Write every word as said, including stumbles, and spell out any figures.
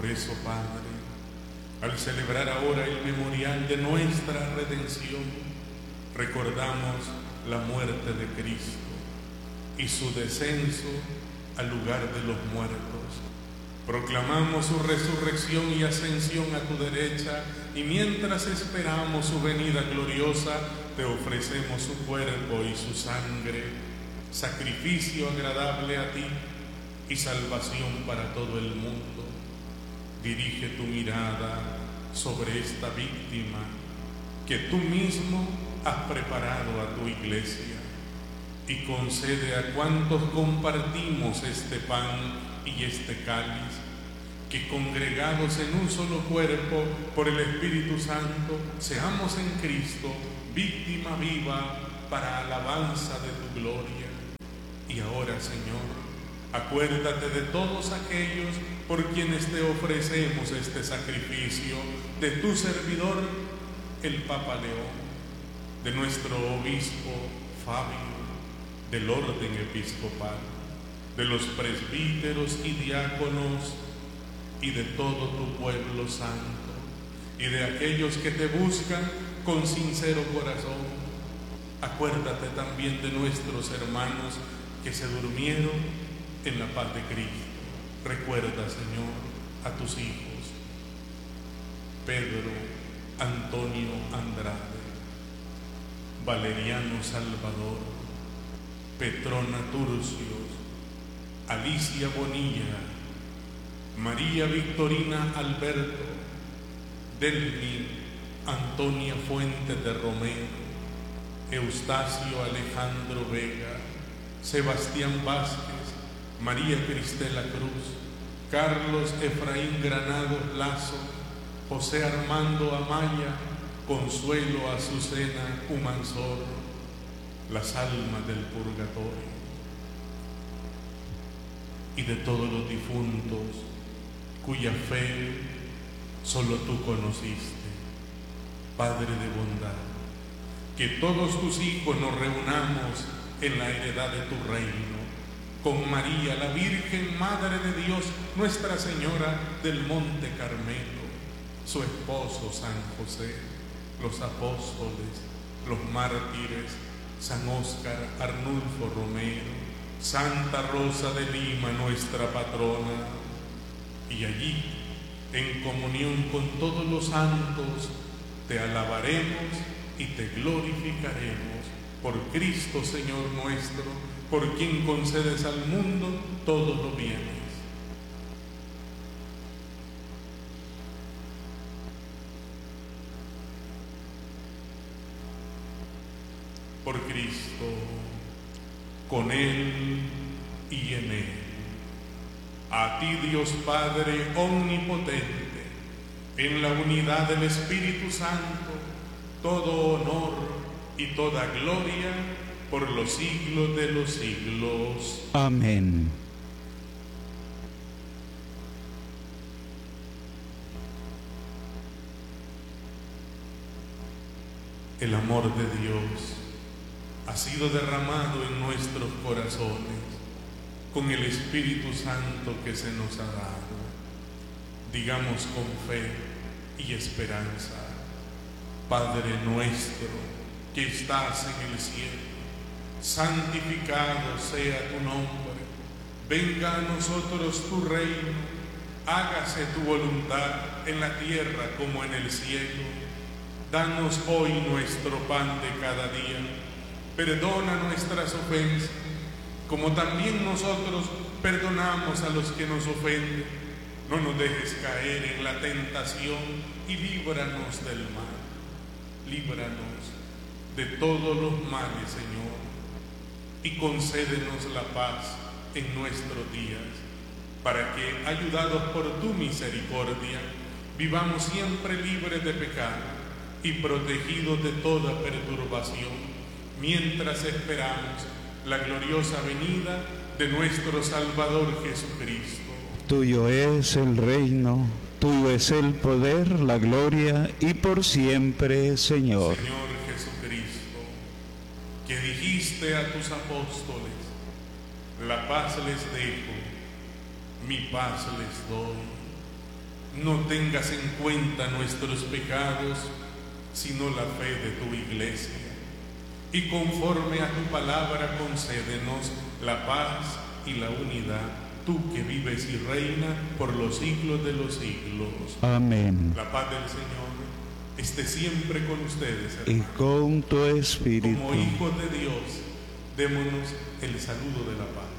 eso, Padre, al celebrar ahora el memorial de nuestra redención, recordamos la muerte de Cristo y su descenso al lugar de los muertos. Proclamamos su resurrección y ascensión a tu derecha, y mientras esperamos su venida gloriosa, te ofrecemos su cuerpo y su sangre, sacrificio agradable a ti y salvación para todo el mundo. Dirige tu mirada sobre esta víctima que tú mismo has preparado a tu iglesia, y concede a cuantos compartimos este pan y este cáliz, que congregados en un solo cuerpo por el Espíritu Santo, seamos en Cristo víctima viva para alabanza de tu gloria. Y ahora, Señor, acuérdate de todos aquellos por quienes te ofrecemos este sacrificio, de tu servidor, el Papa León, de nuestro obispo Fabio, del orden episcopal, de los presbíteros y diáconos, y de todo tu pueblo santo, y de aquellos que te buscan con sincero corazón. Acuérdate también de nuestros hermanos que se durmieron en la paz de Cristo. Recuerda, Señor, a tus hijos, Pedro Antonio Andrade, Valeriano Salvador, Petrona Turcios, Alicia Bonilla, María Victorina Alberto, Delmi Antonia Fuentes de Romero, Eustacio Alejandro Vega, Sebastián Vázquez, María Cristela Cruz, Carlos Efraín Granados Lazo, José Armando Amaya, Consuelo Azucena Humansor, las almas del purgatorio, y de todos los difuntos cuya fe solo tú conociste. Padre de bondad, que todos tus hijos nos reunamos en la heredad de tu reino, con María, la Virgen Madre de Dios, Nuestra Señora del Monte Carmelo, su esposo San José, los apóstoles, los mártires, San Óscar Arnulfo Romero, Santa Rosa de Lima, nuestra patrona, y allí, en comunión con todos los santos, te alabaremos y te glorificaremos por Cristo Señor nuestro, por quien concedes al mundo todos los bienes. Por Cristo, con Él y en Él. A ti, Dios Padre omnipotente, en la unidad del Espíritu Santo, todo honor y toda gloria por los siglos de los siglos. Amén. El amor de Dios ha sido derramado en nuestros corazones con el Espíritu Santo que se nos ha dado. Digamos con fe y esperanza: Padre nuestro que estás en el cielo, santificado sea tu nombre. Venga a nosotros tu reino, hágase tu voluntad en la tierra como en el cielo. Danos hoy nuestro pan de cada día. Perdona nuestras ofensas, como también nosotros perdonamos a los que nos ofenden. No nos dejes caer en la tentación y líbranos del mal. Líbranos de todos los males, Señor, y concédenos la paz en nuestros días, para que, ayudados por tu misericordia, vivamos siempre libres de pecado y protegidos de toda perturbación, mientras esperamos la gloriosa venida de nuestro Salvador Jesucristo. Tuyo es el reino, tuyo es el poder, la gloria, y por siempre, Señor. Señor Jesucristo, que dijiste a tus apóstoles: la paz les dejo, mi paz les doy. no tengas en cuenta nuestros pecados, sino la fe de tu Iglesia. Y conforme a tu palabra, concédenos la paz y la unidad, tú que vives y reinas por los siglos de los siglos. Amén. La paz del Señor esté siempre con ustedes, hermanos. Y con tu espíritu. Como hijos de Dios, démonos el saludo de la paz.